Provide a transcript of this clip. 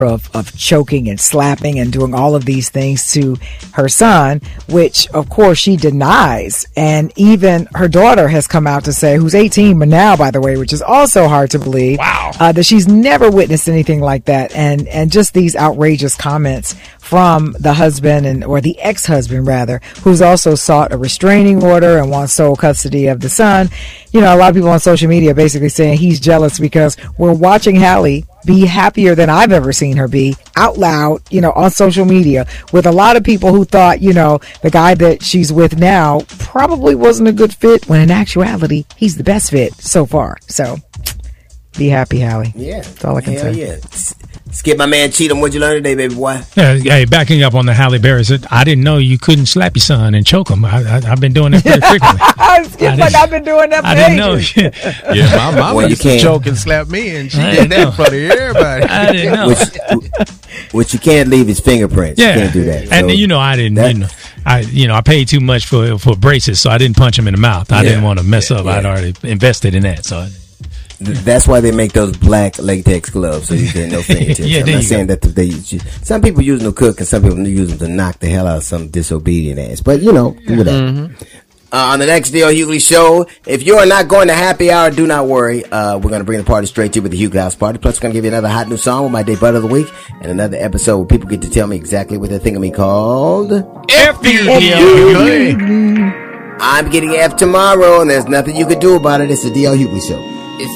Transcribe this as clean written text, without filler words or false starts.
of choking and slapping and doing all of these things to her son, which of course she denies. And even her daughter has come out to say, who's 18 but now, by the way, which is also hard to believe, that she's never witnessed anything like that. And just these outrageous comments from the husband or the ex-husband rather, who's also sought a restraining order and wants sole custody of the son. A lot of people on social media basically saying he's jealous because we're watching Hallie be happier than I've ever seen her be out loud, on social media, with a lot of people who thought, the guy that she's with now probably wasn't a good fit, when in actuality, he's the best fit so far. So be happy, Hallie. Yeah. That's all I can say. Yeah. Skip, my man, Cheatham, what'd you learn today, baby boy? Hey, backing up on the Halle Berry, I didn't know you couldn't slap your son and choke him. I've been doing that pretty frequently. Skip, I've been doing that for I didn't know. Yeah, my mom used to choke and slap me, and she did that in front of everybody. I didn't know. Which you can't leave his fingerprints. Yeah. You can't do that. And I didn't. I paid too much for braces, so I didn't punch him in the mouth. I didn't want to mess up. I'd already invested in that, so. That's why they make those black latex gloves, so you get no fingertips. I'm not saying that they some people use them to cook and some people use them to knock the hell out of some disobedient ass. But do whatever. Mm-hmm. On the next D.L. Hughley show, if you are not going to happy hour, do not worry. We're going to bring the party straight to you with the Hughley House Party. Plus, we're going to give you another hot new song with my day butt of the week and another episode where people get to tell me exactly what they think of me called F you, D.L. I'm getting F tomorrow, and there's nothing you can do about it. It's the D.L. Hughley show.